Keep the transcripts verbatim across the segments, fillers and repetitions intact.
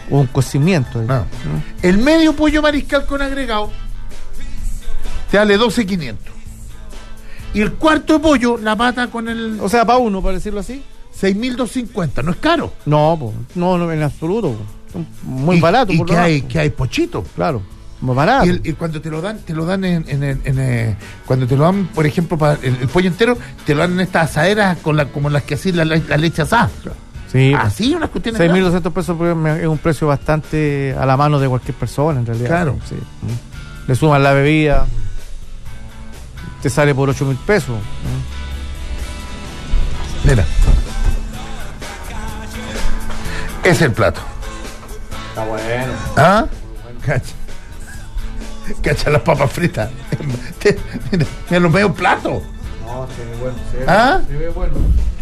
O un cocimiento. No. ¿no? El medio pollo mariscal con agregado te vale doce mil quinientos. Y el cuarto de pollo, la pata con el... O sea, para uno, para decirlo así. seis mil doscientos cincuenta. ¿No es caro? No, po, no, no, en absoluto. Po. Muy y, barato. Y por que lo hay, bajo. que hay pochito. Claro, muy barato. Y, el, y cuando te lo dan, te lo dan en... en, en, en eh, cuando te lo dan, por ejemplo, para el, el pollo entero, te lo dan en estas asaderas con la, como las que hacen la, la, la leche asada. Sí, así unas cuestiones. seis mil doscientos pesos es un precio bastante a la mano de cualquier persona, en realidad. Claro. Sí. Le suman la bebida, te sale por ocho mil pesos. Mira. Es el plato. Está bueno. ¿Ah? Cacha. Cacha las papas fritas. Mira, mira los medio platos. No, se ve bueno. Se ve, ¿Ah? se ve bueno.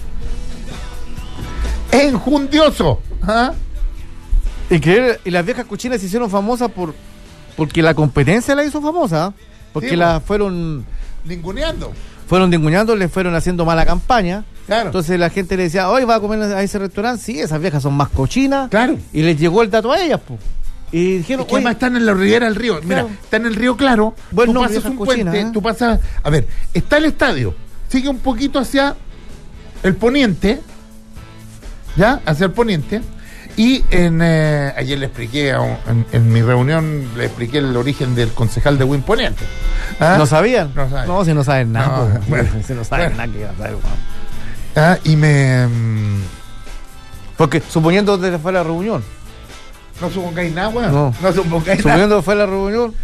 Es enjundioso. ¿Ah? Increíble. Y las viejas cochinas se hicieron famosas por porque la competencia la hizo famosa. Porque sí, la fueron ninguneando. Fueron ninguneando, le fueron haciendo mala campaña. Claro. Entonces la gente le decía, hoy va a comer a ese restaurante. Sí, esas viejas son más cochinas. Claro. Y les llegó el dato a ellas, pues. Y dijeron, ¿qué más están en la ribera del río? Mira, claro. Está en el río Claro. Bueno, tú no, pasas un cochina, puente, ¿eh? tú pasas. A ver, está el estadio. Sigue un poquito hacia el poniente. ¿Ya? Hacia el poniente. Y en eh, ayer le expliqué, a un, en, en mi reunión, le expliqué el origen del concejal de Win Poniente. ¿Ah? ¿No sabían? No saben. No, si no saben nada. No, pues, bueno, si no saben bueno. nada, que va a saber. Ah, y me... Mmm, porque suponiendo desde fue la reunión. No supongáis nada, weón. No, no supongáis nada. suponiendo que fue la reunión.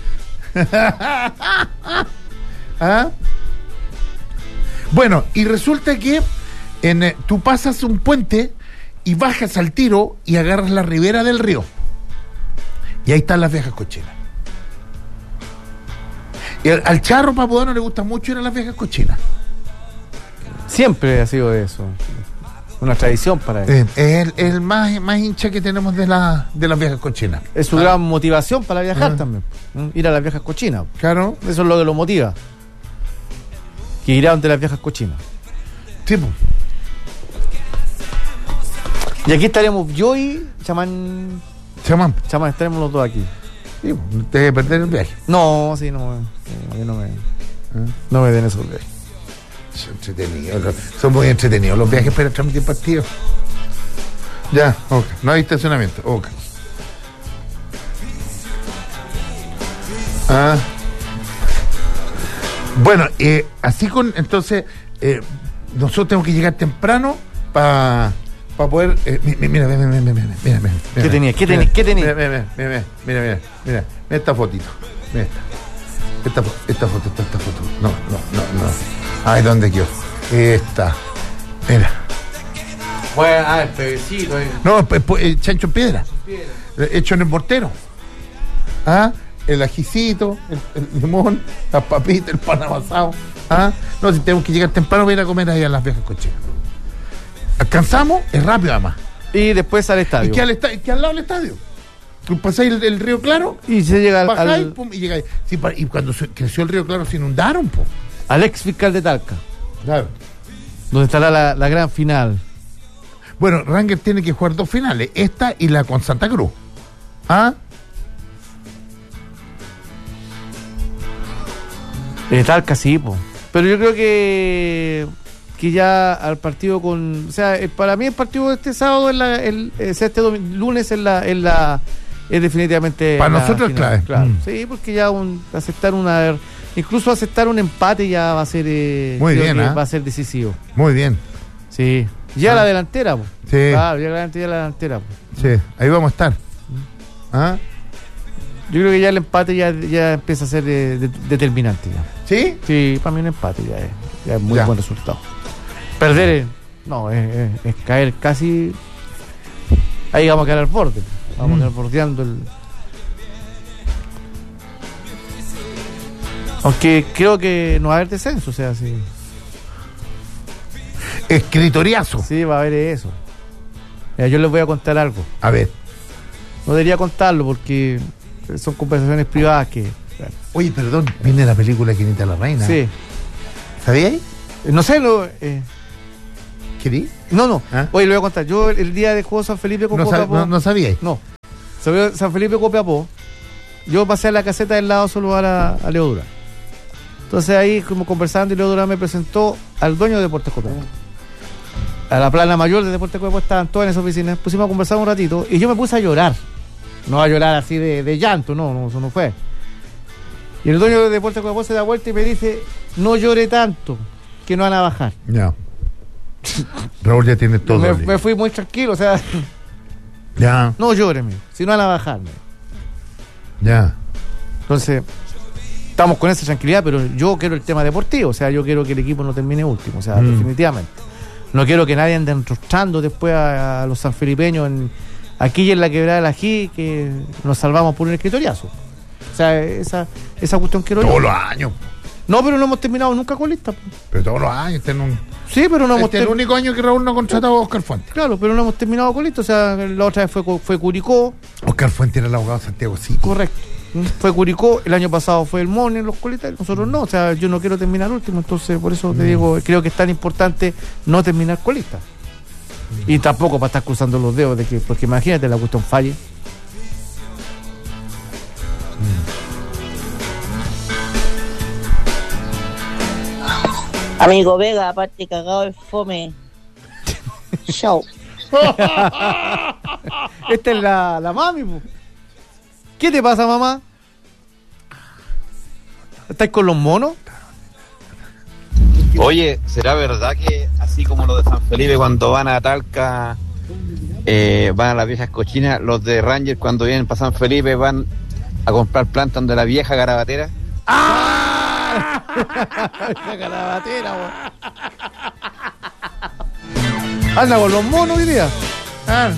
¿Ah? Bueno, y resulta que en, eh, tú pasas un puente y bajas al tiro y agarras la ribera del río. Y ahí están las viejas cochinas. Y al, al Charro Papodano le gusta mucho ir a las viejas cochinas. Siempre ha sido eso. Una tradición para él. Eh, es el, el más, más hincha que tenemos de, la, de las viejas cochinas. Es su ah. gran motivación para viajar ah. también. ¿Mm? Ir a las viejas cochinas. Claro. Eso es lo que lo motiva. Que irá donde las viejas cochinas. Sí, pues. Y aquí estaremos yo y Chamán. Chamán. Chamán, estaremos los dos aquí. Sí, no te debe perder el viaje. No, sí, no, no, no me. ¿Eh? No me den esos viajes. Son entretenidos, son muy entretenidos los viajes para transmitir partidos. Ya, ok. No hay estacionamiento, ok. Ah. Bueno, eh, así con, entonces, eh, nosotros tenemos que llegar temprano para pa poder. Eh, mira, mira, mira, mira, mira, mira, mira, mira. ¿Qué tenía? ¿Qué tenía? ¿Qué tenía? Mira, mira, mira, mira, mira, mira, mira, mira esta fotito. Mira esta. Esta, esta foto, esta, esta foto. No, no, no, no. Ay, ¿dónde quedó? Esta. Mira. Bueno, ah, el pebecito. Eh. No, pues, pues, el chancho en piedra. piedra. Hecho en el mortero. ¿Ah? El ajicito, el, el limón, las papitas, el pan amasado. ¿Ah? No, si tenemos que llegar temprano para ir a comer ahí a las viejas cochinas. Alcanzamos, es rápido además. Y después al estadio. Y que al, esta- que al lado del estadio. Tú pasáis el, el río Claro, Y se llega al, bajáis, al, pum, y llegáis. Sí, pa- y cuando se- creció el río Claro se inundaron, po. al ex fiscal de Talca, Claro. donde estará la, la gran final. Bueno, Rangers tiene que jugar dos finales, esta y la con Santa Cruz. ¿Ah? De Talca, sí, po. Pero yo creo que que ya al partido con, o sea, eh, para mí el partido de este sábado es la, el, o sea, este domi- lunes es la, es la, es definitivamente Para la nosotros es final, clave. claro. Mm. Sí, porque ya un, aceptar una, incluso aceptar un empate ya va a ser, eh, Muy creo bien, que ¿ah? va a ser decisivo. Muy bien. Sí, ya Ah. la delantera, po. Sí. Claro, ya la delantera, ya la delantera, po. Sí, ahí vamos a estar. ¿Ah? Yo creo que ya el empate ya, ya empieza a ser eh, de- determinante ya. ¿Sí? Sí, para mí un empate ya es, ya es muy Ya. buen resultado. Perder, es- no, es, es- es caer casi. Ahí vamos a quedar al borde. Vamos Mm. a quedar bordeando el. Aunque creo que no va a haber descenso, o sea, sí. Escritoriazo. Sí, va a haber eso. Mira, yo les voy a contar algo. A ver. No debería contarlo porque son conversaciones privadas que. Bueno, Oye, perdón, viene la película Quinita la Reina. sí. ¿Sabíais? No sé, lo. Eh, ¿Querí? no, no. ¿Ah? Oye, le voy a contar. Yo el día de Juego San Felipe con No, sab- Coca-Cola. no, no sabíais. No. Sobre San Felipe Copiapó, yo pasé a la caseta del lado solo a, la, a Leo Durán. Entonces ahí, como conversando, y Leo Durán me presentó al dueño de Deportes Copiapó. A la plana mayor de Deportes Copiapó estaban todas en esa oficina. Pusimos a conversar un ratito y yo me puse a llorar. No a llorar así de, de llanto, no, no, eso no fue. Y el dueño de Deportes Copiapó se da vuelta y me dice: no llore tanto, que no van a bajar. Ya. Raúl ya tiene todo. Me, me fui muy tranquilo, o sea, ya. No llóreme, si no van a bajarme. Ya. Entonces, estamos con esa tranquilidad, pero yo quiero el tema deportivo, o sea, yo quiero que el equipo no termine último, o sea, mm. definitivamente. No quiero que nadie ande enrostrando después a, a los sanfelipeños en, aquí y en la quebrada del Ají, que nos salvamos por un escritoriazo. O sea, esa, esa cuestión quiero todos yo. Todos los años. No, pero no hemos terminado nunca con lista. Pero todos los años. Este, un... sí, pero no este hemos es el único año que Raúl no ha contratado a Oscar Fuentes. Claro, pero no hemos terminado con lista. O sea, la otra vez fue, fue Curicó. Oscar Fuentes era el abogado de Santiago, sí. Correcto. Fue Curicó, el año pasado fue el Mone en los colistas, nosotros no. O sea, yo no quiero terminar último, entonces por eso te digo, creo que es tan importante no terminar colistas. Y tampoco para estar cruzando los dedos de que, porque imagínate la cuestión falle. Amigo Vega, aparte cagado es fome. Chau. Esta es la, la mami, po. ¿Qué te pasa, mamá? ¿Estás con los monos? Oye, ¿será verdad que así como los de San Felipe cuando van a Talca eh, van a las viejas cochinas, los de Rangers cuando vienen para San Felipe van a comprar plantas de la vieja garabatera? ¡Ah! Esa garabatera, bo. Anda con los monos hoy día. Ah.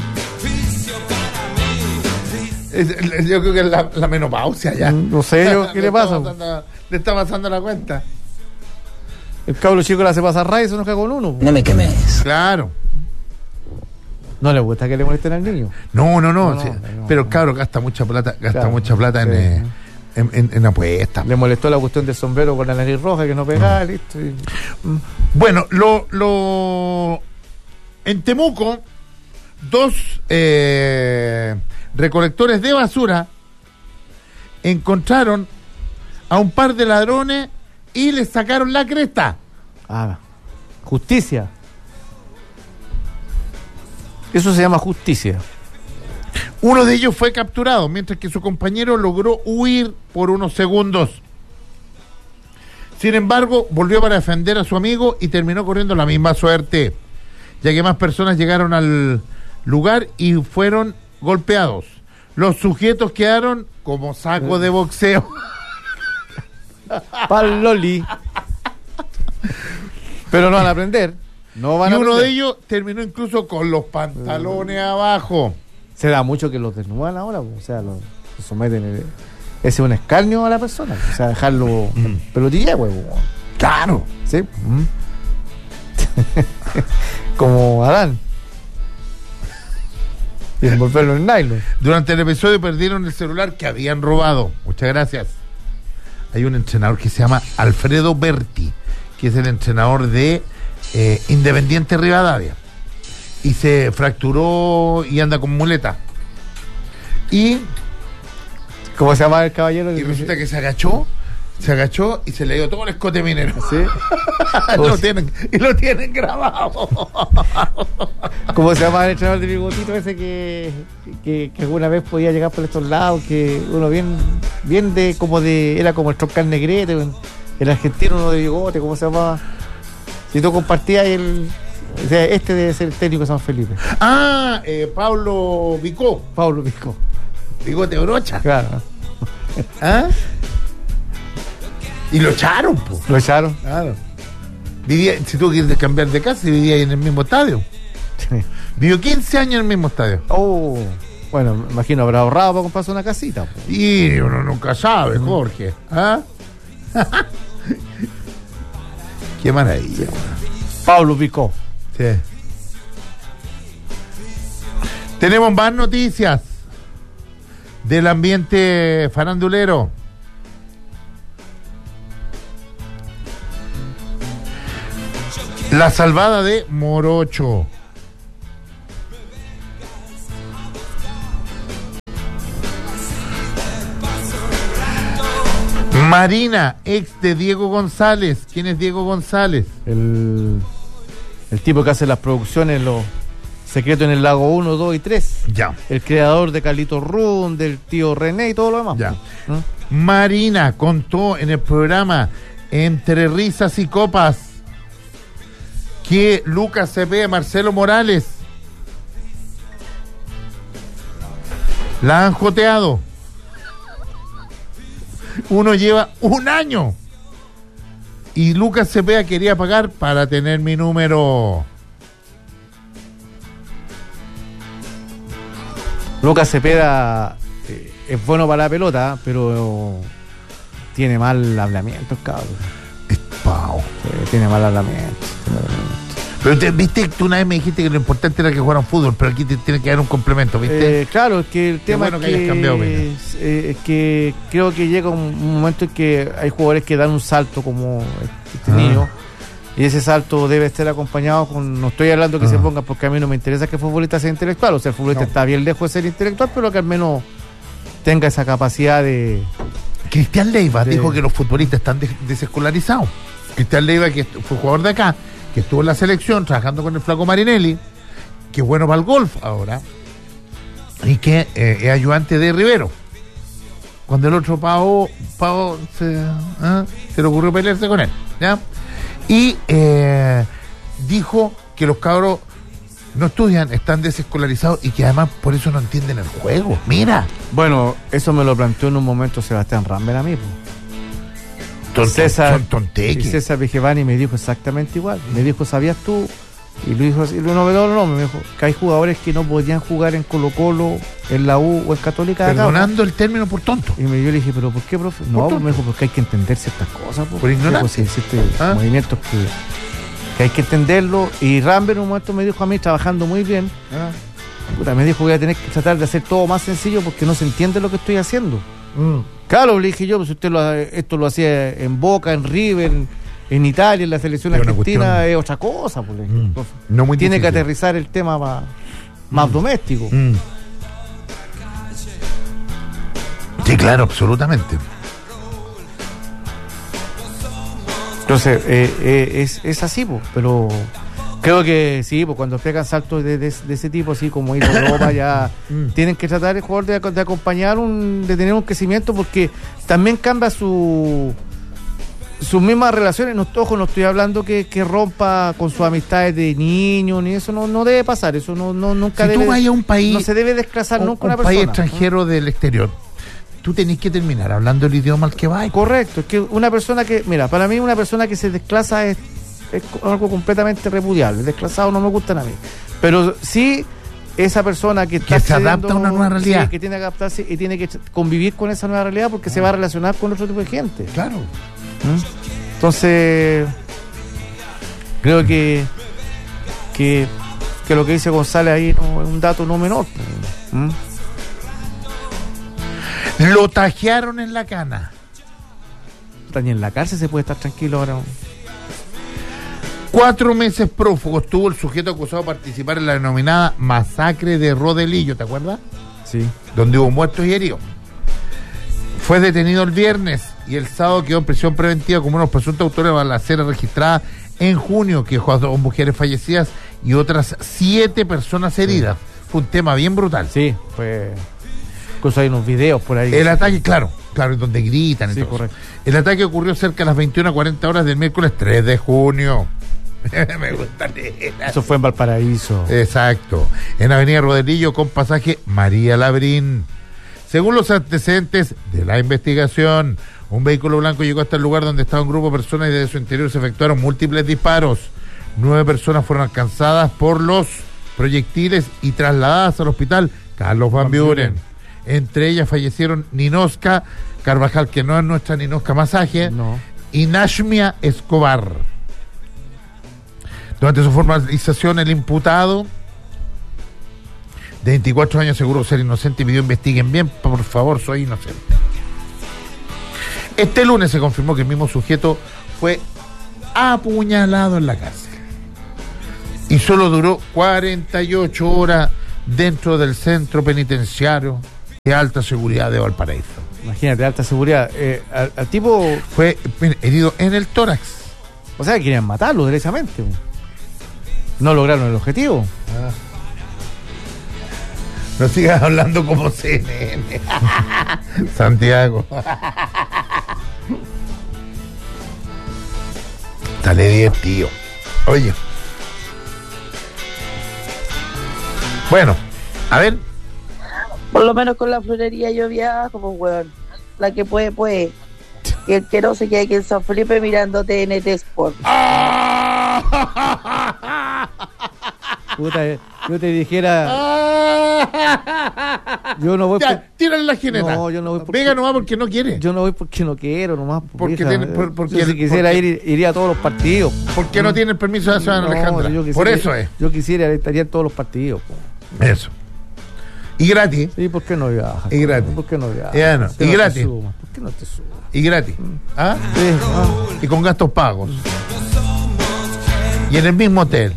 Yo creo que es la, la menopausia ya. No sé yo, ¿qué le, le pasa? Pasando, le está pasando la cuenta. El cabro chico la se pasa ray, se enoja con uno. No me quemes. Claro. No le gusta que le molesten al niño. No, no, no. no, sí. no, no pero no. Claro, gasta mucha plata, gasta claro, mucha plata sí. en, eh, en, en, en apuestas. Le molestó la cuestión del sombrero con la nariz roja que no pegaba, mm. listo. Y... Mm. Bueno, lo, lo en Temuco, dos eh, recolectores de basura encontraron a un par de ladrones y les sacaron la cresta. Ah, justicia. Eso se llama justicia. Uno de ellos fue capturado, mientras que su compañero logró huir por unos segundos. Sin embargo, volvió para defender a su amigo y terminó corriendo la misma suerte, ya que más personas llegaron al lugar y fueron golpeados. Los sujetos quedaron como saco de boxeo. Pal Loli. Pero no van a aprender. No van y a uno aprender. de ellos terminó incluso con los pantalones uh. abajo. Se da mucho que los desnudan ahora, o sea, los, los someten. El, ese es un escarnio a la persona, o sea, dejarlo mm. pelotilla, huevo. Claro. Sí. Mm. Como Adán. Y envolverlo en nylon. Durante el episodio perdieron el celular que habían robado. Muchas gracias. Hay un entrenador que se llama Alfredo Berti, que es el entrenador de eh, Independiente Rivadavia, y se fracturó y anda con muleta. Y ¿cómo se llama el caballero? Y resulta que se agachó, se agachó y se le dio todo el escote minero. ¿Sí? lo tienen, y lo tienen grabado. ¿Cómo se llama el entrenador de bigotito ese que, que, que alguna vez podía llegar por estos lados? Que uno bien, bien de como de, era como el Troncal Negrete, el argentino uno de bigote, ¿cómo se llamaba? Si tú compartías el, o sea, este debe ser el técnico de San Felipe. Ah, eh, Pablo Vicó. Pablo Vicó. Bigote brocha. Claro. ¿Ah? Y lo echaron, po. Lo echaron. Claro. Vivía, si tuvo que ir de cambiar de casa, y vivía ahí en el mismo estadio. Sí. Vivió quince años en el mismo estadio. Oh, bueno, me imagino habrá ahorrado para comprarse una casita. Po. Y uno nunca sabe, mm. Jorge. ¿Ah? Qué maravilla. Pablo Vicó. Sí. Tenemos más noticias del ambiente farandulero. La salvada de Morocho. Marina, ex de Diego González. ¿Quién es Diego González? El, el tipo que hace las producciones, los secretos en el lago uno, dos y tres. Ya. El creador de Carlitos Run, del tío René y todo lo demás. Ya. ¿Mm? Marina contó en el programa Entre Risas y Copas que Lucas Cepeda, Marcelo Morales la han joteado. Uno lleva un año y Lucas Cepeda quería pagar para tener mi número. Lucas Cepeda eh, es bueno para la pelota, pero tiene mal hablamiento, cabrón. Es pao. Eh, tiene mal hablamiento. Tiene mal hablamiento. Pero te, viste, tú una vez me dijiste que lo importante era que jugaran fútbol, pero aquí te tiene que dar un complemento, ¿viste? Eh, claro, es que el tema bueno es que hayas cambiado, Peña. es, eh, es que creo que llega un, un momento en que hay jugadores que dan un salto como este Ah. niño, y ese salto debe estar acompañado con, no estoy hablando que Ah. se ponga, porque a mí no me interesa que el futbolista sea intelectual, o sea, el futbolista No. está bien lejos de ser intelectual, pero que al menos tenga esa capacidad de... Cristian Leiva de- dijo que los futbolistas están des- desescolarizados. Cristian Leiva, que est- fue jugador de acá, que estuvo en la selección trabajando con el flaco Marinelli, que es bueno para el golf ahora, y que eh, es ayudante de Rivero. Cuando el otro Pavo, Pavo se, ¿ah? se le ocurrió pelearse con él, ¿ya? Y eh, dijo que los cabros no estudian, están desescolarizados y que además por eso no entienden el juego. Mira, Bueno, eso me lo planteó en un momento Sebastián Rambert a mí, pues. ton- César, son tonteques. y César Vigevani me dijo exactamente igual. Me dijo, ¿sabías tú? Y lo dijo así, no, no, no, me dijo que hay jugadores que no podían jugar en Colo Colo, en la U o en Católica de acá, Perdonando el término por tonto. ¿no? Y me, yo le dije, ¿pero por qué, profe? No, tonto. me dijo, porque hay que entender ciertas cosas. po. Por ignorante. Pues, sí, existen ¿Ah? movimientos que, que hay que entenderlo. Y Rambert en un momento me dijo a mí, trabajando muy bien, puta, me dijo que voy a tener que tratar de hacer todo más sencillo porque no se entiende lo que estoy haciendo. Mm. Claro, le dije yo, pues usted lo, esto lo hacía en Boca, en River, en, en Italia, en la selección Es una argentina, cuestión- es otra cosa. Pues, le dije. Mm. Entonces, No muy tiene que difícil. aterrizar el tema más, más doméstico. Mm. Sí, claro, absolutamente. Entonces, eh, eh, es, es así, pues, pero creo que sí, pues cuando pegan saltos de, de- de ese tipo, así como ir a Europa, ya Mm. tienen que tratar el jugador de, de acompañar, un, de tener un crecimiento, porque también cambia su sus mismas relaciones. No, ojo, no estoy hablando que, que rompa con sus amistades de niños, ni eso no, no debe pasar, eso no, no nunca Si debe, tú vas a un país, no se debe desclasar un, nunca un una país persona. extranjero del exterior, tú tenés que terminar hablando el idioma al que vas. Correcto, es que una persona que, mira, para mí una persona que se desclasa es, es algo completamente repudiable. El desclasado no me gustan a mí. Pero sí, esa persona que está Que se adapta accediendo- a una nueva realidad. sí, que tiene que adaptarse y tiene que convivir con esa nueva realidad porque se va a relacionar con otro tipo de gente. Claro. ¿Mm? Entonces, creo que, que que lo que dice González ahí no, es un dato no menor. ¿Mm? Lo tajearon en la cana. Ni en la cárcel se puede estar tranquilo ahora. Cuatro meses prófugo estuvo el sujeto acusado de participar en la denominada masacre de Rodelillo, ¿te acuerdas? Sí. Donde hubo muertos y heridos. Fue detenido el viernes y el sábado quedó en prisión preventiva como unos presuntos autores de balacera registrada en junio, que dejó a dos mujeres fallecidas y otras siete personas heridas. Fue un tema bien brutal. Sí, fue. Incluso hay unos videos por ahí. El ataque, claro, claro, donde gritan y Sí, todo eso. correcto. El ataque ocurrió cerca de las veintiuna cuarenta horas del miércoles tres de junio. Me gusta leer. Eso fue en Valparaíso. Exacto. En Avenida Rodelillo con pasaje María Labrín. Según los antecedentes de la investigación, un vehículo blanco llegó hasta el lugar donde estaba un grupo de personas y desde su interior se efectuaron múltiples disparos. Nueve personas fueron alcanzadas por los proyectiles y trasladadas al hospital Carlos Van Buren. Entre ellas fallecieron Ninoska Carvajal, que no es nuestra Ninoska Masaje, No. y Nashmia Escobar. Durante su formalización, el imputado de veinticuatro años aseguró ser inocente y pidió investiguen bien, por favor, soy inocente. Este lunes se confirmó que el mismo sujeto fue apuñalado en la cárcel y solo duró cuarenta y ocho horas dentro del centro penitenciario de alta seguridad de Valparaíso. Imagínate, alta seguridad. Eh, al, al tipo, Fue mire, herido en el tórax. o sea, querían matarlo derechamente. No lograron el objetivo. No sigas hablando como C N N. Santiago. Dale diez, tío. Oye. Bueno, a ver. Por lo menos con la florería yo viajo, pues, weón. La que puede, puede. Y el que no se quede aquí en San Felipe mirando T N T Sport. Puta, yo te dijera, yo no voy Ya, por, tírale la jineta. No, yo no voy porque- Vega no va porque no quiere. yo no voy porque no quiero nomás. Porque vieja. tiene- por- porque Yo si el- quisiera porque- ir, iría a todos los partidos. Porque no tiene el permiso de la ciudad No, Alejandra. yo quisiera- Por eso es. Yo quisiera, estaría en todos los partidos. Po. Eso. Y gratis. Sí, ¿por qué no viajas? Y gratis. ¿Por qué no viajas? Ya no, ¿Por qué y no te gratis. sumas? ¿Por qué no te subas? Y gratis. ¿Ah? Sí, ah. Y con gastos pagos. Y en el mismo hotel.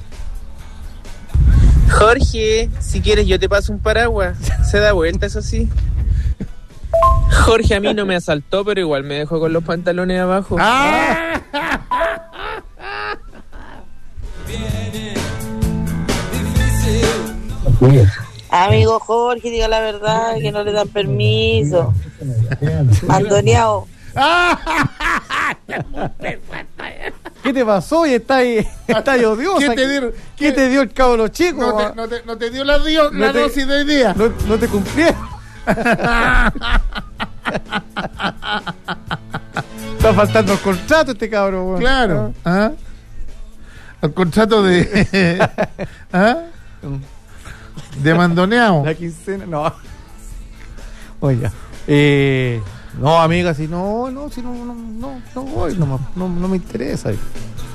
Jorge, si quieres yo te paso un paraguas. Se da vuelta, eso sí. Jorge a mí no me asaltó, pero igual me dejó con los pantalones abajo. ¡Ah! Amigo Jorge, diga la verdad, que no le dan permiso. Antoneado. ¿Qué te pasó? Y está ahí, está ahí odiosa. ¿Qué te dieron? ¿Qué te dio el cabro chico? ¿No te, ah? no te- no te dio la, dio- No la te- dosis de hoy día? No, no te cumplieron. Está faltando el contrato este cabrón. weón. Claro. ¿Ah? El contrato de. ¿Ah? De mandoneado. La quincena, no. Oiga. Eh, no, amiga, si no, no, si no, no, no, no voy, no, no, no me interesa. Es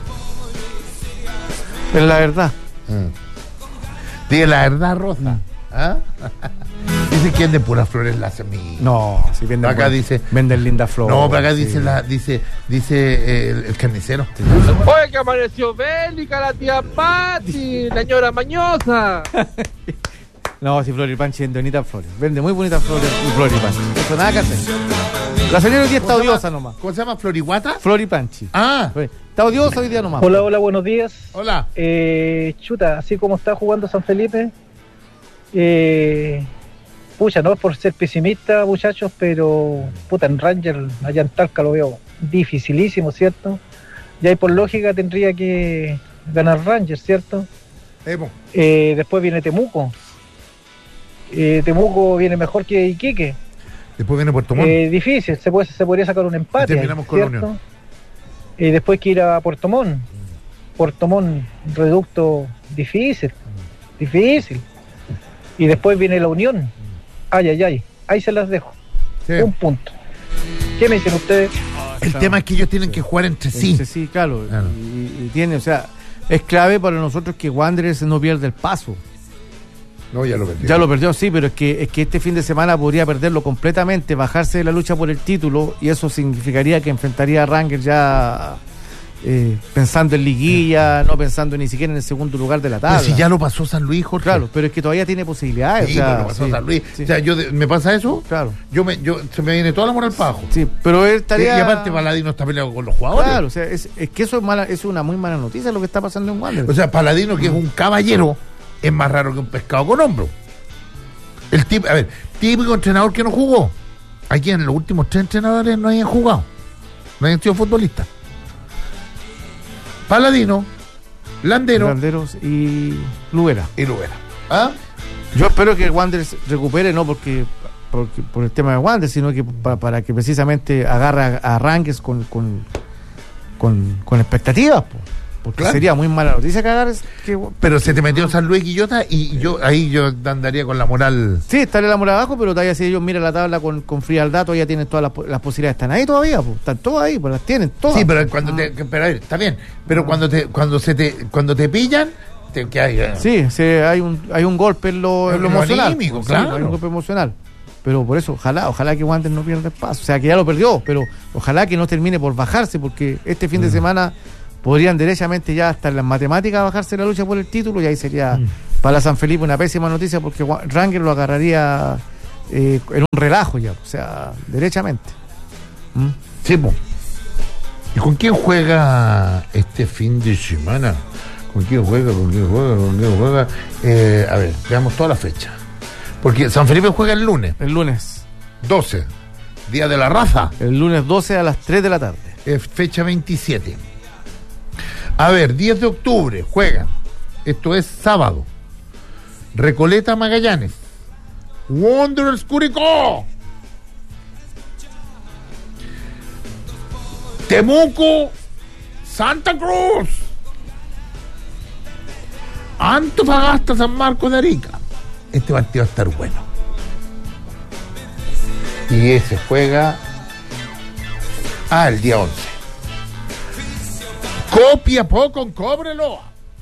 la verdad. Dile la verdad, Rosa. ¿Ah? Dice que es de puras flores la semilla. No, si venden. Acá buen- dice- Venden linda flor. No, pero acá sí. dice la, dice, dice eh, el, el carnicero. Oye, que amaneció bélica la tía Patti, la señora mañosa. No, si Floripanchi vende bonitas flores. Vende muy bonitas flores y Floripanchi. Eso nada que hacer. La señora hoy día está ¿Cómo se odiosa llama? nomás. ¿Cómo se llama? ¿Florihuata? Floripanchi. Ah, Está odiosa hoy día nomás. Hola, hola, buenos días. hola. Eh, chuta, así como está jugando San Felipe, eh, pucha, no es por ser pesimista, muchachos, pero puta, en Ranger, allá en Talca lo veo dificilísimo, ¿cierto? Y ahí por lógica tendría que ganar Ranger, ¿cierto? Evo. Eh, después viene Temuco. Eh, Temuco viene mejor que Iquique. Después viene Puerto Montt. Eh, difícil, se, puede, se podría sacar un empate. Y terminamos con la ¿cierto? Unión. Y después hay que ir a Puerto Montt. Puerto Montt, reducto difícil, difícil. Y después viene la Unión. Ay, ay, ay. Ahí se las dejo. Sí. Un punto. ¿Qué me dicen ustedes? El tema es que ellos tienen que jugar entre sí. Sí, sí, claro. Claro. Y, y tiene, o sea, es clave para nosotros que Wanderers no pierda el paso. No, ya lo perdió. Ya lo perdió, sí, pero es que es que este fin de semana podría perderlo completamente, bajarse de la lucha por el título, y eso significaría que enfrentaría a Rangers ya eh, pensando en liguilla, no pensando ni siquiera en el segundo lugar de la tabla. Pues si ya lo pasó San Luis, Jorge. Claro, pero es que todavía tiene posibilidades. Sí, o sea, pero lo pasó sí, San Luis. sí, O sea, yo de- me pasa eso, claro. yo me, yo, se me viene toda la moral para abajo. Sí, pero él Y, estaría... y aparte Paladino está peleado con los jugadores. Claro, o sea, es, es que eso es mala, es una muy mala noticia lo que está pasando en Wanderers. O sea, Paladino, que es un caballero, es más raro que un pescado con hombro. El tip, a ver, típico entrenador que no jugó. Aquí en los últimos tres entrenadores no hayan jugado. No hayan sido futbolistas. Paladino, Landero Landeros y Lubera. y Lubera. ¿Ah? Yo espero que Wanderers recupere, no porque, porque por el tema de Wanderers, sino que para, para que precisamente agarre a, a Rangers con, con, con, con expectativas, po. Porque Claro. sería muy mala noticia que agarres. Que, Pero se te metió San Luis Quillota y yo ahí yo andaría con la moral. sí, estaré la moral abajo, pero todavía si ellos miran la tabla con, con frialdad, todavía tienen todas las, po- las posibilidades. Están ahí todavía, po. Están todas ahí, pues las tienen todas. Sí, pero cuando te, que- pero a ver, está bien. Pero cuando te, cuando se te, cuando te pillan, te que hay. eh, Sí, sí, hay un hay un golpe en lo, en lo En lo emocional. anímico, Sí, claro. hay un golpe emocional. Pero por eso, ojalá, ojalá que Wanderers no pierda el paso. O sea, que ya lo perdió, pero ojalá que no termine por bajarse, porque este fin de semana podrían derechamente ya hasta en las matemáticas bajarse la lucha por el título, y ahí sería para San Felipe una pésima noticia, porque Wa- Rangers lo agarraría eh, en un relajo ya, o sea, derechamente. ¿Mm? Sí, po. ¿Y con quién juega este fin de semana? ¿Con quién juega? ¿Con quién juega? ¿Con quién juega? Eh, a ver, veamos toda la fecha. Porque San Felipe juega el lunes, El lunes. doce, Día de la Raza. El lunes doce a las tres de la tarde. Es fecha veintisiete. A ver, diez de octubre juegan. Esto es sábado. Recoleta Magallanes. Wanderers Curicó. Temuco Santa Cruz. Antofagasta San Marcos de Arica. Este partido va a estar bueno. Y ese juega ah, el día once. Copiapó con Cobreloa.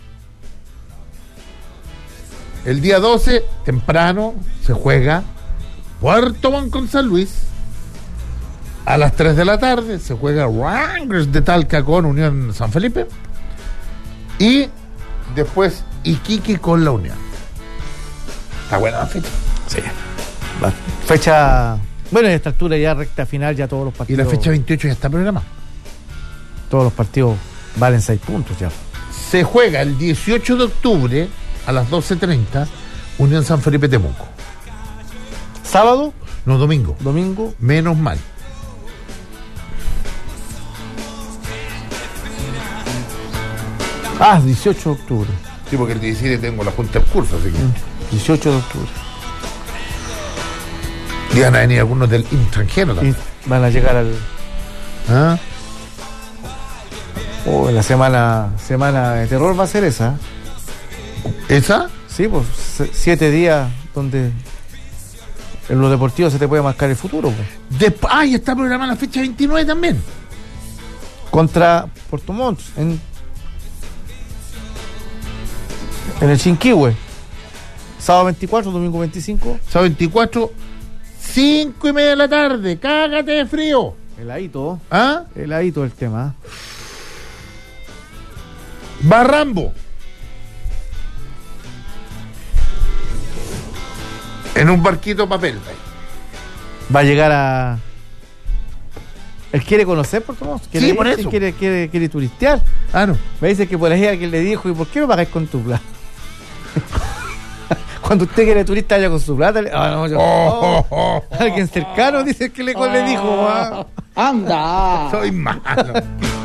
El día doce, temprano, se juega Puerto Montt con San Luis. A las tres de la tarde se juega Rangers de Talca con Unión San Felipe. Y después Iquique con la Unión. Está buena la fecha. Sí. La fecha. Bueno, en esta altura ya recta final, ya todos los Y partidos. la fecha veintiocho ya está programada. Todos los partidos valen seis puntos ya. Se juega el dieciocho de octubre a las doce treinta Unión San Felipe Temuco. Sábado, No, domingo. domingo. Menos mal. Ah, dieciocho de octubre. Sí, porque el diecisiete tengo la junta del curso, así que. dieciocho de octubre. Y van a venir algunos del extranjero Y también. van a llegar al. ¿Ah? Oh, la semana semana de terror va a ser esa. ¿Esa? Sí, pues se- siete días donde en lo deportivo se te puede marcar el futuro, pues. Desp- ah, ya está programada la fecha veintinueve también. Contra Puerto Montt en en el Chinquihue. Sábado veinticuatro, domingo veinticinco. Sábado veinticuatro, cinco y media de la tarde. Cágate de frío. Heladito, ¿Ah? heladito el tema. Barrambo. En un barquito papel. Va a llegar a. Él quiere conocer Puerto Montt. Quiere Sí, por irse, eso. Quiere, quiere, quiere turistear. Ah, no. Me dice que por ahí alguien le dijo, ¿y por qué no pagáis con tu plata? Cuando usted quiere turista, vaya con su plata. le- Ah, no, yo- Oh, oh. oh, oh, Alguien cercano dice que le, le dijo. ah. Anda. Soy malo.